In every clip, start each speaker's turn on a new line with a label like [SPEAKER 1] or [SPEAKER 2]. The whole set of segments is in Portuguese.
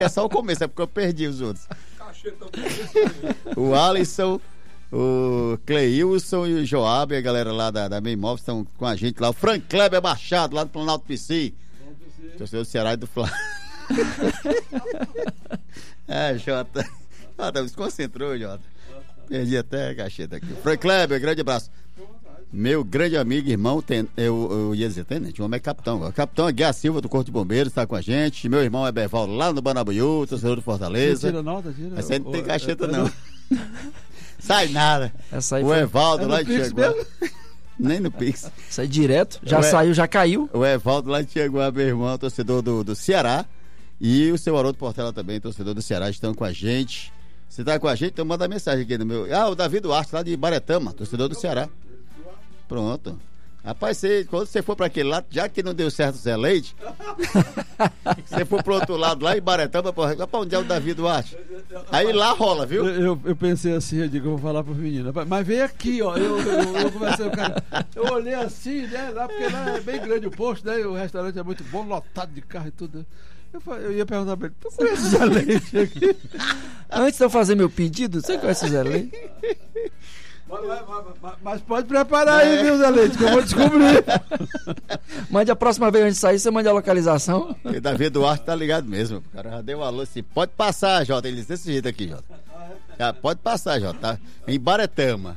[SPEAKER 1] É só o começo, é porque eu perdi os outros. O Alisson, o Cleilson e o Joab, a galera lá da Meio Imóveis estão com a gente lá. O Frank Kleber Machado, lá do Planalto PC. Torcedor do Ceará e do Flá. Jota. Jota, se concentrou, Jota. Perdi até a cacheta aqui. Frank Kleber, grande abraço. Meu grande amigo, irmão, eu ia dizer, tenente, o homem é capitão. O capitão é Guia Silva, do Corpo de Bombeiros, está com a gente. Meu irmão é Bervaldo, lá no Banabuiú, torcedor do Fortaleza.
[SPEAKER 2] Tira nota, tira.
[SPEAKER 1] Essa aí não tem cacheta, não. Sai nada.
[SPEAKER 3] Essa aí
[SPEAKER 1] o Evaldo lá de Tiaguá. Nem no Pix.
[SPEAKER 3] Sai direto, já saiu, já caiu.
[SPEAKER 1] O Evaldo lá de Tiaguá, meu irmão, torcedor do Ceará. E o seu Haroldo Portela também, torcedor do Ceará, estão com a gente. Você tá com a gente? Então manda mensagem aqui no meu. O Davi Duarte, lá de Baretama, torcedor do Ceará. Pronto. Rapaz, quando você for para aquele lado, já que não deu certo o Zé Leite, você for pro outro lado lá em Baretama, para onde é o Davi Duarte? Aí lá rola, viu?
[SPEAKER 2] Eu pensei assim, eu digo, eu vou falar pro menino, mas vem aqui, ó. Eu conversei com o cara. Eu olhei assim, né? Lá, porque lá é bem grande o posto, né? O restaurante é muito bom, lotado de carro e tudo. Eu ia perguntar pra ele, tu conhece o Zé Leite aqui?
[SPEAKER 3] Antes de eu fazer meu pedido, você conhece o Zé Leite?
[SPEAKER 2] Mas pode preparar aí, viu, Zé Leite, que eu vou descobrir.
[SPEAKER 3] Mande a próxima vez antes de sair, você mande a localização.
[SPEAKER 1] E o Davi Duarte tá ligado mesmo. O cara já deu um alô assim, pode passar, Jota. Ele disse desse jeito aqui, Jota. Já pode passar, Jota. Tá? Em Baretama.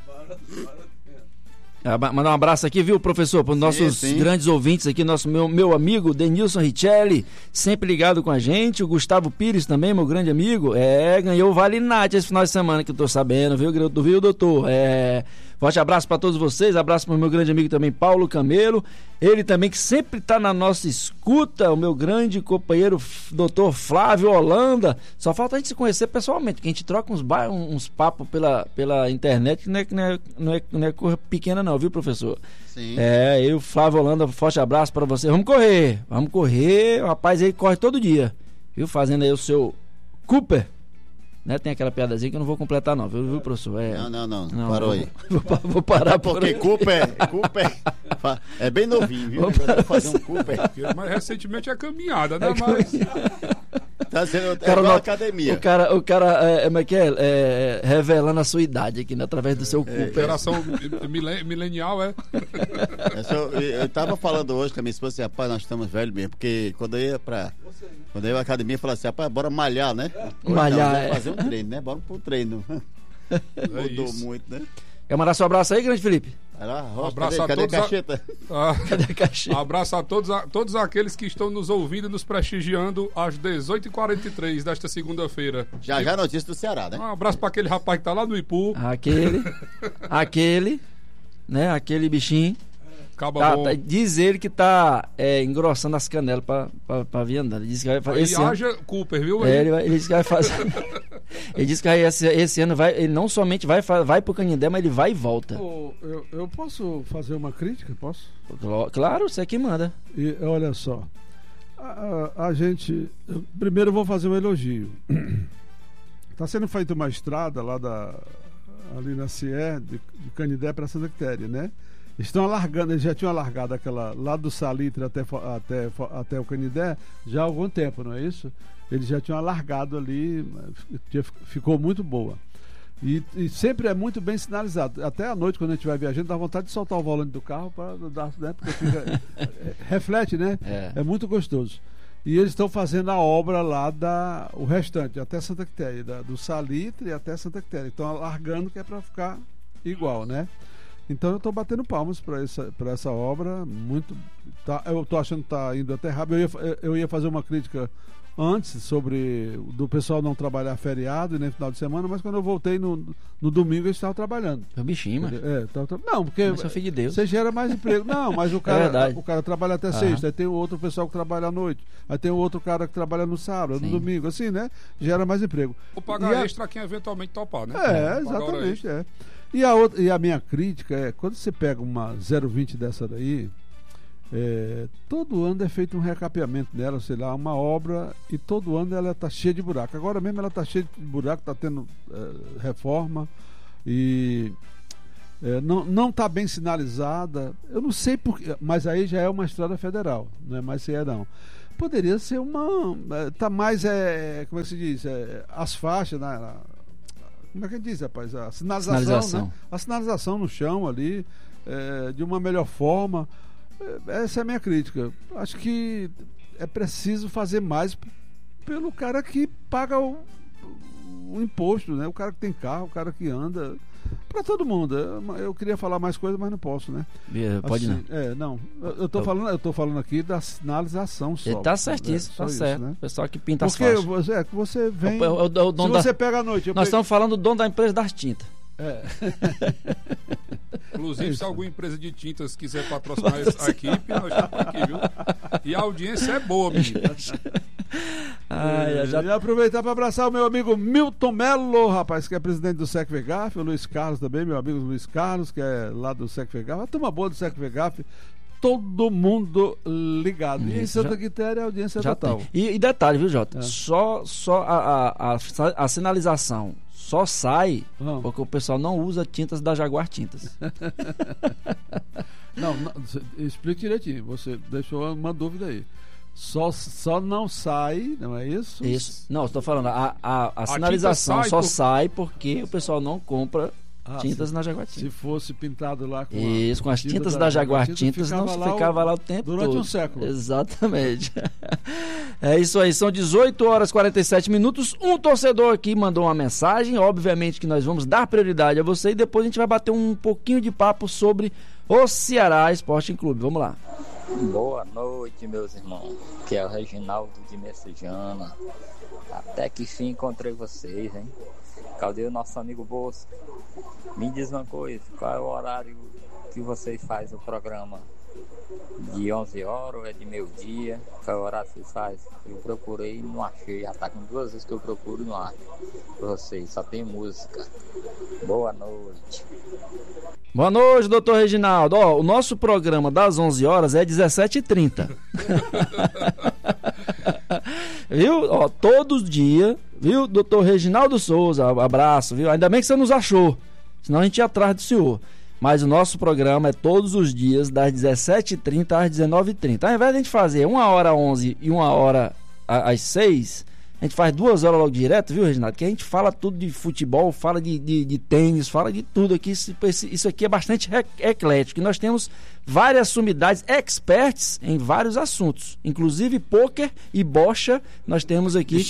[SPEAKER 3] Mandar um abraço aqui, viu, professor, para os nossos grandes ouvintes aqui, meu amigo Denilson Richelli, sempre ligado com a gente, o Gustavo Pires também, meu grande amigo, ganhou o Vale Nat esse final de semana, que eu tô sabendo, viu, doutor? Forte abraço para todos vocês, abraço para o meu grande amigo também, Paulo Camelo, ele também que sempre está na nossa escuta, o meu grande companheiro, doutor Flávio Holanda. Só falta a gente se conhecer pessoalmente, que a gente troca uns papos pela internet, que não é coisa pequena não, viu, professor?
[SPEAKER 1] Sim.
[SPEAKER 3] Eu, Flávio Holanda, forte abraço para você. Vamos correr, o rapaz aí corre todo dia, viu, fazendo aí o seu Cooper. Né? Tem aquela piadazinha que eu não vou completar não, viu, professor?
[SPEAKER 1] Não, parou aí.
[SPEAKER 3] Vou parar
[SPEAKER 1] porque Cooper é bem novinho, viu? Vou fazer um Cooper.
[SPEAKER 4] Mas recentemente é caminhada, né?
[SPEAKER 1] Tá sendo
[SPEAKER 3] igual
[SPEAKER 1] academia.
[SPEAKER 3] O cara revelando a sua idade aqui, né? Através do seu Cooper.
[SPEAKER 4] Geração milenial,
[SPEAKER 1] Eu tava falando hoje com a minha esposa assim, rapaz, nós estamos velhos mesmo, porque quando eu ia à academia, eu falava assim, rapaz, bora malhar, né?
[SPEAKER 3] Malhar,
[SPEAKER 1] fazer um treino, né? Bora pro treino. Mudou muito, né?
[SPEAKER 3] Quer mandar seu abraço aí, grande Felipe?
[SPEAKER 1] Cadê a cacheta?
[SPEAKER 3] Cadê a cacheta?
[SPEAKER 4] Abraço a todos aqueles que estão nos ouvindo, nos prestigiando às 18h43 desta segunda-feira.
[SPEAKER 1] Já notícia do Ceará, né?
[SPEAKER 4] Um abraço para aquele rapaz que tá lá no Ipu.
[SPEAKER 3] Aquele, né? Aquele bichinho. Diz ele que tá engrossando as canelas pra vir andando. Ele disse que vai fazer.
[SPEAKER 4] Haja Cooper, viu?
[SPEAKER 3] Ele disse que vai fazer. Ele disse que esse ano ele não somente vai pro Canindé, mas ele vai e volta.
[SPEAKER 2] Eu posso fazer uma crítica? Posso?
[SPEAKER 3] Claro, você é que manda.
[SPEAKER 2] E olha só. A gente. Primeiro eu vou fazer um elogio. Está sendo feita uma estrada ali na CIE, de Canindé para Santa Quitéria, né? Estão alargando, eles já tinham alargado aquela lá do Salitre até o Canindé já há algum tempo, não é isso? Eles já tinham alargado ali, ficou muito boa. E sempre é muito bem sinalizado. Até à noite, quando a gente vai viajando, dá vontade de soltar o volante do carro para dar, né? Porque reflete, né? É muito gostoso. E eles estão fazendo a obra lá o restante, até Santa Quitéria, do Salitre até Santa Quitéria. Estão alargando, que é para ficar igual, né? Então eu estou batendo palmas para essa obra. Eu estou achando que está indo até rápido. Eu ia fazer uma crítica antes do pessoal não trabalhar feriado e nem final de semana, mas quando eu voltei no domingo eles estavam trabalhando.
[SPEAKER 3] É um bichinho, mano.
[SPEAKER 2] Não, porque
[SPEAKER 3] filho de Deus.
[SPEAKER 2] Você gera mais emprego. Não, mas o cara trabalha até sexta, aí tem o outro pessoal que trabalha à noite, aí tem o outro cara que trabalha no sábado, no domingo, assim, né? Gera mais emprego.
[SPEAKER 4] Vou pagar extra quem eventualmente topar, né?
[SPEAKER 2] Exatamente, E a minha crítica é, quando você pega uma 020 dessa daí, todo ano é feito um recapeamento nela, sei lá, uma obra, e todo ano ela está cheia de buraco. Agora mesmo ela está cheia de buraco, está tendo reforma e não está bem sinalizada. Eu não sei porquê, mas aí já é uma estrada federal, não é mais CE não. poderia ser tá mais, como é que se diz? As faixas, como é que diz, rapaz? A sinalização. Né? A sinalização no chão ali, de uma melhor forma. Essa é a minha crítica. Acho que é preciso fazer mais pelo cara que paga o imposto, né? O cara que tem carro, o cara que anda, para todo mundo. Eu queria falar mais coisas, mas não posso, né?
[SPEAKER 3] Pode
[SPEAKER 2] assim, não. Eu tô falando aqui da sinalização só.
[SPEAKER 3] Tá certíssimo, tá certo. Isso, né? O pessoal que pinta as
[SPEAKER 2] faixas.
[SPEAKER 3] Porque
[SPEAKER 2] você vem...
[SPEAKER 3] se
[SPEAKER 2] você pega à noite...
[SPEAKER 3] Nós estamos falando do dono da empresa das tintas.
[SPEAKER 4] Inclusive, se alguma empresa de tintas quiser patrocinar a equipe, nós estamos aqui, viu? E a audiência é boa, menino.
[SPEAKER 2] E aproveitar para abraçar o meu amigo Milton Melo, rapaz, que é presidente do SecVegaf, o Luiz Carlos também, meu amigo Luiz Carlos, que é lá do SecVegaf, a turma boa do SecVegaf, todo mundo ligado. E em Santa Quitéria a audiência total.
[SPEAKER 3] E detalhe, viu, Jota? Só a sinalização só sai porque o pessoal não usa tintas da Jaguar Tintas.
[SPEAKER 2] Não, explique direitinho. Você deixou uma dúvida aí. Só não sai, não é isso?
[SPEAKER 3] Isso. Não, estou falando, a sinalização só sai porque o pessoal não compra tintas na Jaguar Tintas.
[SPEAKER 2] Se fosse pintado lá com
[SPEAKER 3] com as tintas da Jaguar Tintas, não ficava lá o tempo
[SPEAKER 2] durante
[SPEAKER 3] todo.
[SPEAKER 2] Um século.
[SPEAKER 3] Exatamente. É isso aí, são 18 horas e 47 minutos. Um torcedor aqui mandou uma mensagem. Obviamente que nós vamos dar prioridade a você e depois a gente vai bater um pouquinho de papo sobre o Ceará Sporting Clube. Vamos lá.
[SPEAKER 5] Boa noite, meus irmãos. Que é o Reginaldo de Messejana. Até que fim encontrei vocês, hein? Cadê o nosso amigo Bosco? Me diz uma coisa, qual é o horário que vocês fazem o programa? De 11 horas ou é de meio-dia? Qual é o horário que vocês fazem? Eu procurei e não achei, já tá com 2 vezes que eu procuro e não acho pra vocês, só tem música. Boa noite.
[SPEAKER 3] Boa noite, doutor Reginaldo. O nosso programa das 11 horas é 17h30. Viu? Todos os dias, viu, doutor Reginaldo Souza, abraço, viu? Ainda bem que você nos achou, senão a gente ia atrás do senhor. Mas o nosso programa é todos os dias, das 17h30 às 19h30. Ao invés de a gente fazer 1 hora às 11 e 1 hora às 6, a gente faz 2 horas logo direto, viu, Reginaldo? Que a gente fala tudo de futebol, fala de tênis, fala de tudo aqui. Isso aqui é bastante eclético. E nós temos várias sumidades experts em vários assuntos, inclusive pôquer e bocha. Nós temos aqui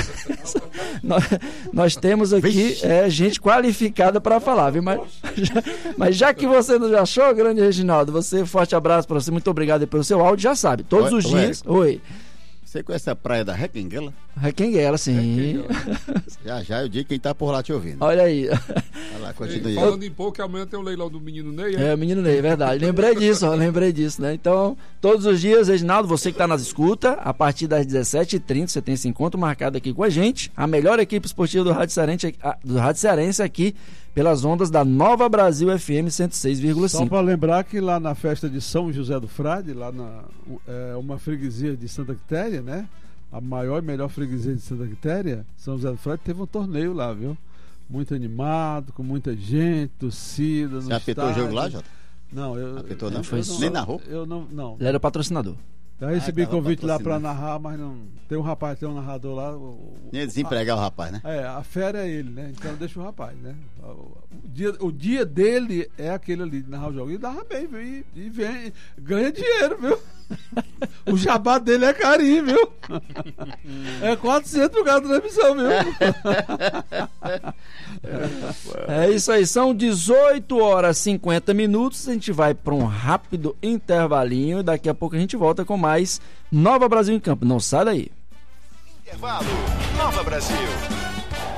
[SPEAKER 3] nós temos aqui gente qualificada para falar, viu? Mas já que você não achou, grande Reginaldo, forte abraço para você, muito obrigado pelo seu áudio, já sabe, todos os dias. Oi.
[SPEAKER 1] Você conhece a praia da Requenguela?
[SPEAKER 3] Requenguela, sim.
[SPEAKER 1] Já eu digo quem tá por lá te ouvindo.
[SPEAKER 3] Olha aí.
[SPEAKER 1] Vai lá, continue.
[SPEAKER 4] Falando em pouco, amanhã tem o leilão do Menino Ney,
[SPEAKER 3] o Menino Ney, é verdade. Lembrei disso, né? Então, todos os dias, Reginaldo, você que tá nas escutas, a partir das 17h30, você tem esse encontro marcado aqui com a gente, a melhor equipe esportiva do Rádio Cearense aqui, pelas ondas da Nova Brasil FM 106,5.
[SPEAKER 2] Só para lembrar que lá na festa de São José do Frade, lá uma freguesia de Santa Quitéria, né? A maior e melhor freguesia de Santa Quitéria, São José do Frade, teve um torneio lá, viu? Muito animado, com muita gente, torcida.
[SPEAKER 1] Você apitou o jogo lá, Jota?
[SPEAKER 2] Não,
[SPEAKER 1] apitou, não? Nem narrou?
[SPEAKER 2] Eu não.
[SPEAKER 3] Ele era o patrocinador.
[SPEAKER 2] Eu recebi convite lá pra narrar, mas não. Tem um narrador lá.
[SPEAKER 1] Nem desempregar o rapaz, né?
[SPEAKER 2] A fera é ele, né? Então deixa o rapaz, né? O dia dele é aquele ali de narrar o jogo. E narra bem, viu? E vem, ganha dinheiro, viu? O jabá dele é carinho, viu? É 400 por cada transmissão, viu?
[SPEAKER 3] É isso aí, são 18 horas e 50 minutos. A gente vai para um rápido intervalinho e daqui a pouco a gente volta com mais Nova Brasil em Campo. Não sai daí.
[SPEAKER 6] Intervalo, Nova Brasil.